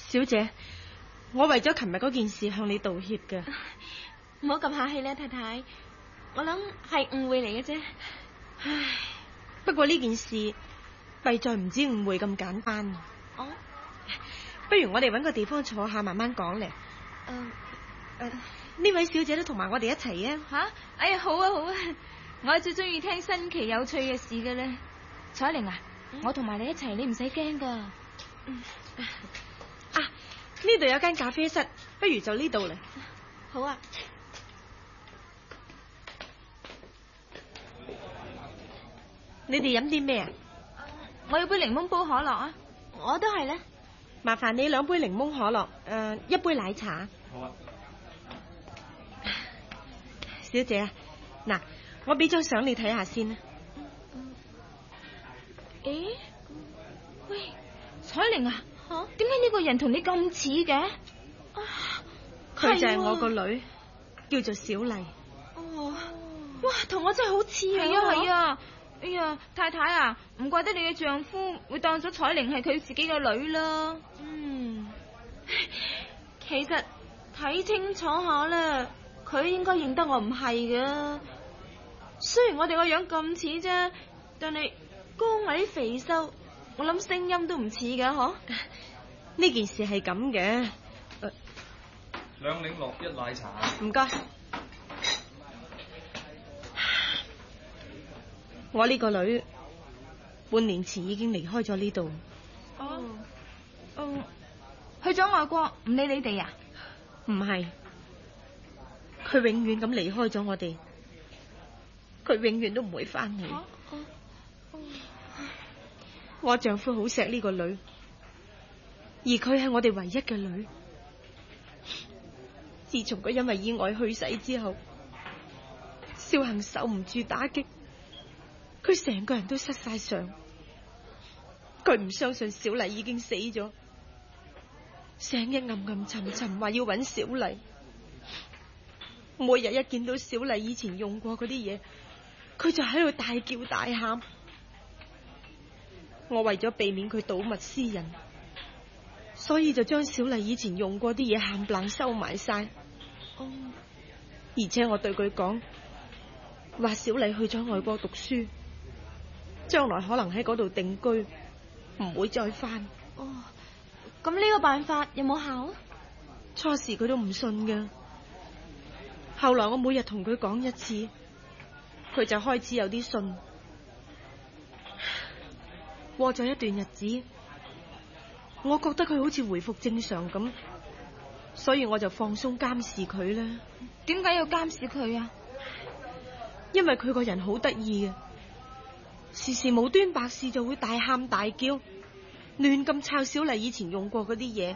小姐，我為咗琴日嗰件事向你道歉嘅。 唔好咁客氣啦，太太，我諗係誤會嚟嘅啫。 唉，不過呢件事弊在唔止誤會咁簡單。 哦， 不如我哋搵個地方坐下慢慢講咧。呢位小姐都同埋我哋一齊啊。 吓？哎呀，好啊好啊，我最中意聽新奇有趣嘅事嘅咧。彩玲啊，我同埋你一齊，你唔使驚噶。 呢度有間咖啡室，不如就呢度嚟。 好啊。 你哋飲啲咩啊？ 我要杯檸檬煲可樂啊。我都係咧。 麻煩你2杯檸檬可樂，1杯奶茶。 好啊。 小姐啊，嗱，我俾張相你睇下先啦。 咦？喂，彩玲啊，點解呢個人同你咁似嘅？ 佢就係我個女，叫做小麗。 哦，哇，同我真係好似啊！係啊。哎呀，太太啊，唔怪得你嘅丈夫會當咗彩玲係佢自己個女啦。其實睇清楚下啦，佢應該認得我唔係噶。雖然我哋個樣咁似啫，但係高矮肥瘦，我諗聲音都唔似噶，嗬？ 呢件事係咁嘅。 2檸樂1奶茶。 唔該。我呢個女半年前已經離開咗呢度。 去咗外國唔理你哋啊？ 唔係，佢永遠咁離開咗我哋，佢永遠都唔會翻嚟。我丈夫好錫呢個女，而佢係我哋唯一嘅女。自從佢因為意外去世之後，少恒受唔住打擊，佢成個人都失晒相。佢唔相信小麗已經死咗，成日暗暗沉沉話要搵小麗。每日一見到小麗以前用過嗰啲嘢，佢就喺度大叫大喊。我為咗避免佢睹物思人，所以就將小麗以前用過啲嘢冚唪唥收埋晒。而且我對佢講，話小麗去咗外國讀書，將來可能喺嗰度定居，唔會再翻。 咁呢個辦法有冇效啊？ 初時佢都唔信㗎，後來我每日同佢講一次，佢就開始有啲信。過咗一段日子，我覺得佢好似回復正常咁，所以我就放鬆監視佢啦。 點解要監視佢啊？ 因為佢個人好得意嘅，時時無端白事就會大喊大叫，亂咁抄小麗以前用過嗰啲嘢。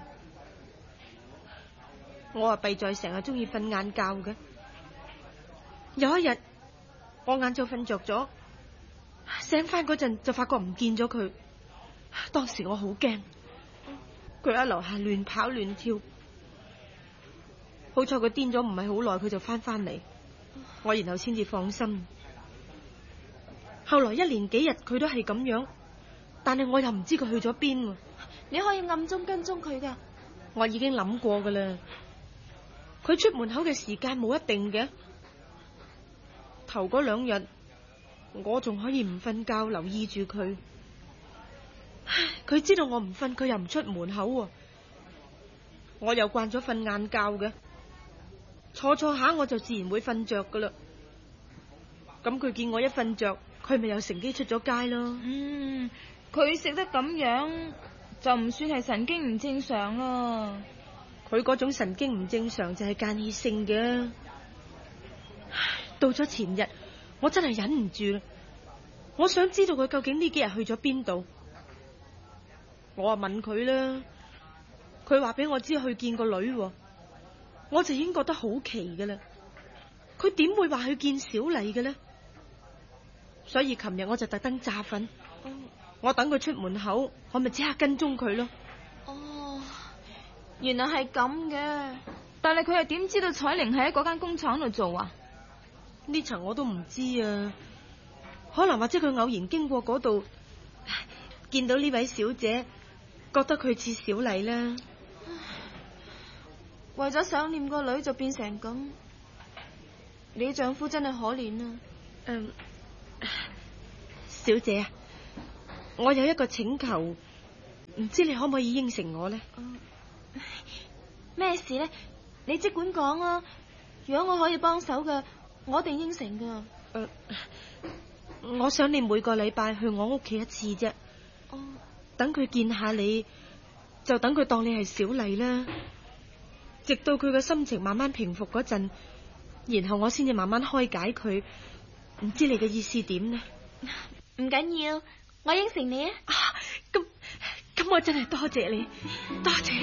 我話弊在成日中意瞓晏覺嘅。有一日我晏晝瞓着咗，醒翻嗰陣就發覺唔見咗佢。當時我好驚，佢喺樓下亂跑亂跳。好彩佢癲咗唔係好耐，佢就翻嚟，我然後先至放心。後來1連幾日佢都係咁樣，但係我又唔知佢去咗邊。 你可以暗中跟蹤佢噶。 我已經諗過噶啦，佢出門口嘅時間冇一定嘅。頭嗰2日我仲可以唔瞓覺留意住佢，佢知道我唔瞓，佢又唔出門口。我又慣咗瞓晏覺嘅，坐下我就自然會瞓着噶啦。咁佢見我一瞓着，佢咪又乘機出咗街咯。 佢食得咁樣就唔算係神經唔正常咯。 佢嗰種神經唔正常就係間歇性嘅。到咗前日，我真係忍唔住啦，我想知道佢究竟呢幾日去咗邊度。我問佢啦，佢話俾我知去見個女，我就已經覺得好奇噶啦。佢點會話去見小麗嘅呢？所以琴日我就特登炸粉，我等佢出門口，我咪即刻跟蹤佢咯。 原來係咁嘅。但係佢係點知道彩玲係喺嗰間工廠度做啊？ 呢層我都唔知啊，可能或者佢偶然經過嗰度，見到呢位小姐，覺得佢似小麗啦。 為咗想念個女就變成咁，你丈夫真係可憐啊！ 小姐啊，我有一個請求，唔知你可唔可以應承我呢？ 咩事呢？你即管講啊！如果我可以幫手嘅，我一定應承噶。 我想你每個禮拜去我屋企一次啫。等佢見下你，就等佢當你係小麗啦。直到佢嘅心情慢慢平復嗰陣，然後我先至慢慢開解佢。唔知你嘅意思點呢？ 唔緊要，我應承你啊！ 咁我真係多謝你，多謝。